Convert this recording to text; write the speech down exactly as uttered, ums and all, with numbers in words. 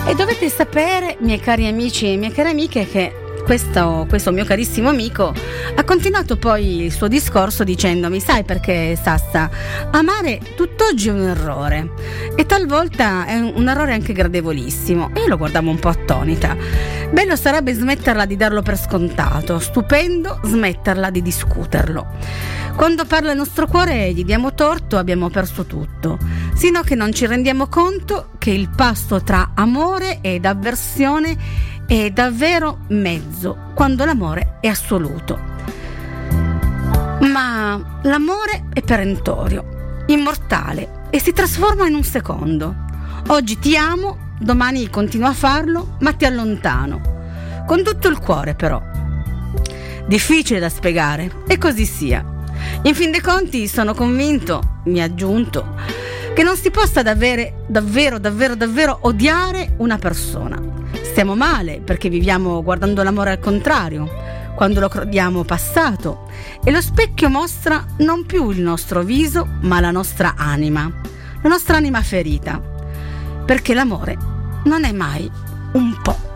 E dovete sapere, miei cari amici e mie care amiche, che questo, questo mio carissimo amico ha continuato poi il suo discorso dicendomi: sai perché, Sassa, amare tutt'oggi è un errore, e talvolta è un errore anche gradevolissimo. E io lo guardavo un po' attonita. Bello sarebbe smetterla di darlo per scontato, stupendo smetterla di discuterlo. Quando parla il nostro cuore e gli diamo torto, abbiamo perso tutto, sino che non ci rendiamo conto che il passo tra amore ed avversione è davvero mezzo, quando l'amore è assoluto. Ma l'amore è perentorio, immortale, e si trasforma in un secondo. Oggi ti amo, domani continuo a farlo, ma ti allontano, con tutto il cuore però. Difficile da spiegare, e così sia. In fin dei conti sono convinto, mi ha aggiunto, che non si possa davvero, davvero, davvero, davvero odiare una persona. Stiamo male perché viviamo guardando l'amore al contrario, quando lo crediamo passato, e lo specchio mostra non più il nostro viso, ma la nostra anima, la nostra anima ferita, perché l'amore non è mai un po'.